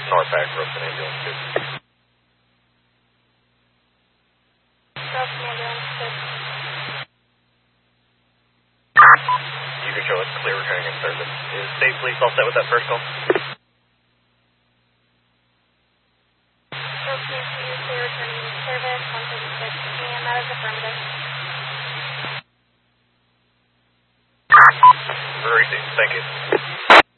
NORPAC, Rosen Ambulance 2. Rosen Ambulance 2. You can show us clear returning in service. Is State Police all set with that first call? Rosen Ambulance 2, clear returning in service, 1:36 p.m. That is affirmative. Received. Thank you.